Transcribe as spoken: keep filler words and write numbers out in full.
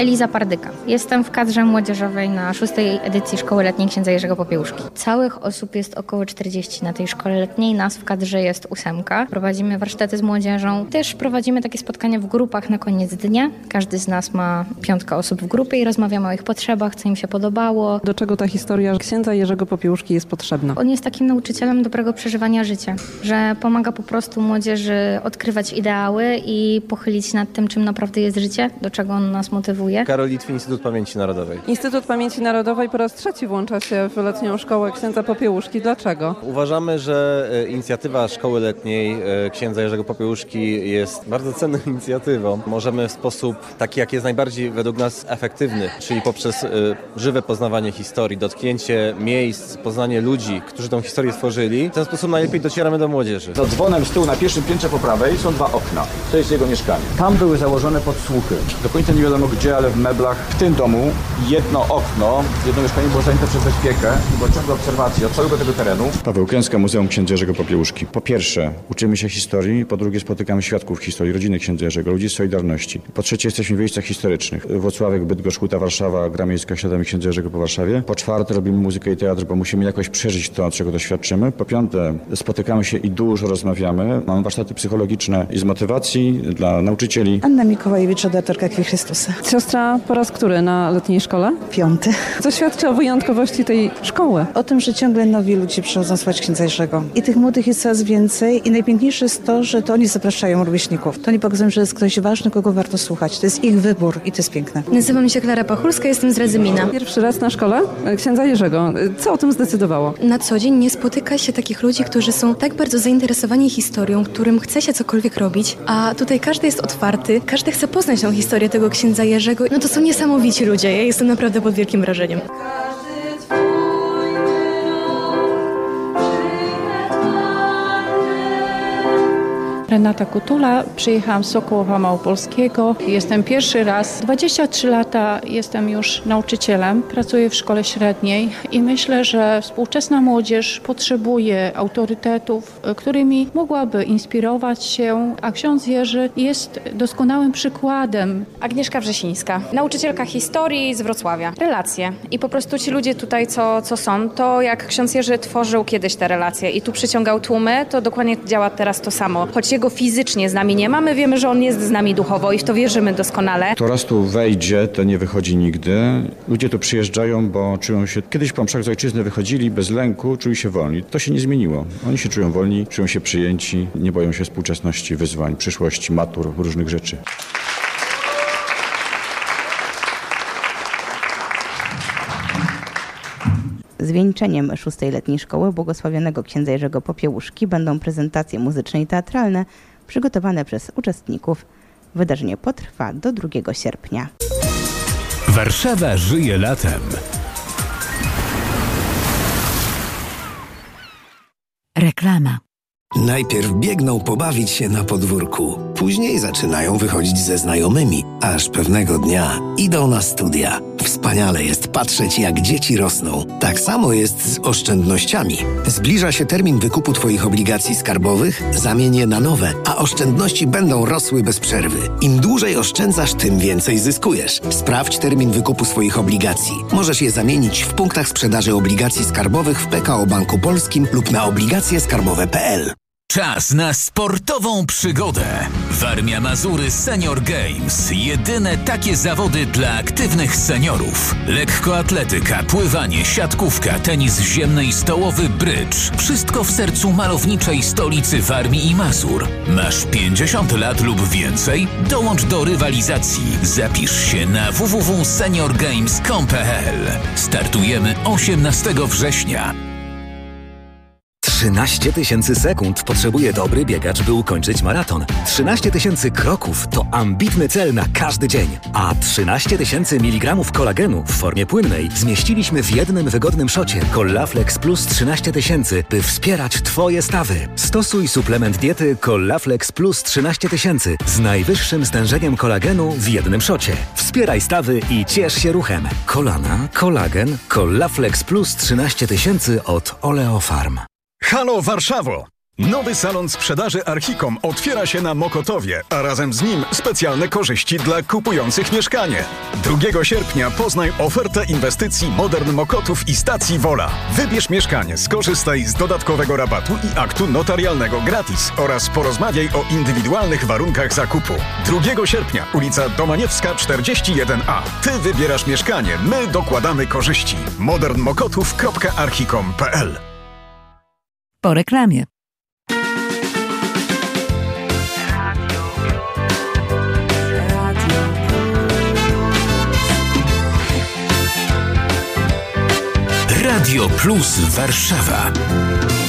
Eliza Pardyka. Jestem w kadrze młodzieżowej na szóstej edycji Szkoły Letniej Księdza Jerzego Popiełuszki. Całych osób jest około czterdzieści na tej szkole letniej, nas w kadrze jest ósemka. Prowadzimy warsztaty z młodzieżą. Też prowadzimy takie spotkania w grupach na koniec dnia. Każdy z nas ma piątka osób w grupie i rozmawiamy o ich potrzebach, co im się podobało. Do czego ta historia księdza Jerzego Popiełuszki jest potrzebna? On jest takim nauczycielem dobrego przeżywania życia, że pomaga po prostu młodzieży odkrywać ideały i pochylić nad tym, czym naprawdę jest życie, do czego on nas motywuje. Karol Litwin, Instytut Pamięci Narodowej. Instytut Pamięci Narodowej po raz trzeci włącza się w letnią szkołę księdza Popiełuszki. Dlaczego? Uważamy, że inicjatywa Szkoły Letniej księdza Jerzego Popiełuszki jest bardzo cenną inicjatywą. Możemy w sposób taki, jak jest najbardziej według nas efektywny, czyli poprzez żywe poznawanie historii, dotknięcie miejsc, poznanie ludzi, którzy tą historię stworzyli. W ten sposób najlepiej docieramy do młodzieży. Za dzwonem z tyłu na pierwszym piętrze po prawej są dwa okna. To jest jego mieszkanie. Tam były założone podsłuchy. Do końca nie wiadomo gdzie, ale w meblach. W tym domu jedno okno, jedno mieszkanie było zajęte przez bezpiekę i było ciągle obserwacji od całego tego terenu. Paweł Kęska, Muzeum Księdza Jerzego Popiełuszki. Po pierwsze, uczymy się historii, po drugie spotykamy świadków historii, rodziny księdza Jerzego, ludzi z Solidarności. Po trzecie, jesteśmy w miejscach historycznych. Włocławek, Bydgoszcz, Huta, Warszawa, gra miejska, śladami księdza Jerzego po Warszawie. Po czwarte, robimy muzykę i teatr, bo musimy jakoś przeżyć to, czego doświadczymy. Po piąte, spotykamy się i dużo rozmawiamy. Mamy warsztaty psychologiczne i z motywacji dla nauczycieli. Anna Mikołajewicz, redaktorka Krwi Chrystusa. Siostra po raz który na letniej szkole? Piąty. Co świadczy o wyjątkowości tej szkoły? O tym, że ciągle nowi ludzie przychodzą słuchać księdza Jerzego. I tych młodych jest coraz więcej i najpiękniejsze jest to, że to oni zapraszają rówieśników. To oni pokazują, że jest ktoś ważny, kogo warto słuchać. To jest ich wybór i to jest piękne. Nazywam się Klara Pachulska, jestem z Radzymina. Pierwszy raz na szkole księdza Jerzego. Co o tym zdecydowało? Na co dzień nie spotyka się takich ludzi, którzy są tak bardzo zainteresowani historią, którym chce się cokolwiek robić, a tutaj każdy jest otwarty, każdy chce poznać tą historię tego księdza Jerzego. No to są niesamowici ludzie, ja jestem naprawdę pod wielkim wrażeniem. Renata Kutula, przyjechałam z Sokołowa Małopolskiego. Jestem pierwszy raz. dwadzieścia trzy lata jestem już nauczycielem, pracuję w szkole średniej i myślę, że współczesna młodzież potrzebuje autorytetów, którymi mogłaby inspirować się, a ksiądz Jerzy jest doskonałym przykładem. Agnieszka Wrzesińska, nauczycielka historii z Wrocławia. Relacje i po prostu ci ludzie tutaj, co, co są, to jak ksiądz Jerzy tworzył kiedyś te relacje i tu przyciągał tłumy, to dokładnie działa teraz to samo. Choć go fizycznie z nami nie ma, my wiemy, że on jest z nami duchowo i w to wierzymy doskonale. Kto raz tu wejdzie, to nie wychodzi nigdy. Ludzie tu przyjeżdżają, bo czują się... Kiedyś po mszach z ojczyzny wychodzili bez lęku, czuli się wolni. To się nie zmieniło. Oni się czują wolni, czują się przyjęci, nie boją się współczesności, wyzwań, przyszłości, matur, różnych rzeczy. Zwieńczeniem szóstej letniej szkoły błogosławionego księdza Jerzego Popiełuszki będą prezentacje muzyczne i teatralne przygotowane przez uczestników. Wydarzenie potrwa do drugiego sierpnia. Warszawa żyje latem. Reklama. Najpierw biegną pobawić się na podwórku, później zaczynają wychodzić ze znajomymi, aż pewnego dnia idą na studia. Wspaniale jest patrzeć, jak dzieci rosną. Tak samo jest z oszczędnościami. Zbliża się termin wykupu Twoich obligacji skarbowych, zamień je na nowe, a oszczędności będą rosły bez przerwy. Im dłużej oszczędzasz, tym więcej zyskujesz. Sprawdź termin wykupu swoich obligacji. Możesz je zamienić w punktach sprzedaży obligacji skarbowych w P K O Banku Polskim lub na obligacje skarbowe kropka p l. Czas na sportową przygodę. Warmia Mazury Senior Games. Jedyne takie zawody dla aktywnych seniorów. Lekkoatletyka, pływanie, siatkówka, tenis ziemny i stołowy, brydż. Wszystko w sercu malowniczej stolicy Warmii i Mazur. Masz pięćdziesiąt lat lub więcej? Dołącz do rywalizacji. Zapisz się na w w w kropka senior games kropka com kropka p l. Startujemy osiemnastego września. trzynaście tysięcy sekund potrzebuje dobry biegacz, by ukończyć maraton. trzynaście tysięcy kroków to ambitny cel na każdy dzień. A trzynaście tysięcy miligramów kolagenu w formie płynnej zmieściliśmy w jednym wygodnym szocie Collaflex Plus trzynaście tysięcy, by wspierać Twoje stawy. Stosuj suplement diety Collaflex Plus trzynaście tysięcy z najwyższym stężeniem kolagenu w jednym szocie. Wspieraj stawy i ciesz się ruchem. Kolana, kolagen, Collaflex Plus trzynaście tysięcy od Oleofarm. Halo Warszawo! Nowy salon sprzedaży Archicom otwiera się na Mokotowie, a razem z nim specjalne korzyści dla kupujących mieszkanie. drugiego sierpnia poznaj ofertę inwestycji Modern Mokotów i stacji Wola. Wybierz mieszkanie, skorzystaj z dodatkowego rabatu i aktu notarialnego gratis oraz porozmawiaj o indywidualnych warunkach zakupu. drugiego sierpnia, ulica Domaniewska czterdzieści jeden A. Ty wybierasz mieszkanie, my dokładamy korzyści. modern mokotów kropka archicom kropka p l. Po reklamie. Radio Plus Warszawa.